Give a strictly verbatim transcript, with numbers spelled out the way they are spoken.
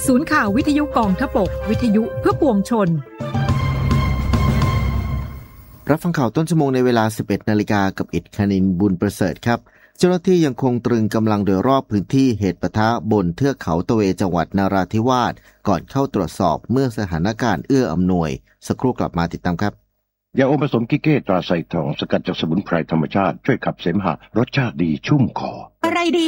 ศูนย์ข่าววิทยุกองทพบกวิทยุเพื่อปวงชนรับฟังข่าวต้นชั่วโมงในเวลา สิบเอ็ดนาฬิกา นกับอิฐคณินบุญประเสริฐครับเจ้าหน้าที่ยังคงตรึงกำลังโดยรอบพื้นที่เหตุปะทะบนเทือกเขาตะเวจังหวัดนราธิวาสก่อนเข้าตรวจสอบเมื่อสถานการณ์เอื้ออำนวยสักครู่กลับมาติดตามครับยาอมผสมกิเก้ตราไซทองสกัดจากสมุนไพรธรรมชาติช่วยขับเสมหะรสชาติดีชุ่มคออะไรดี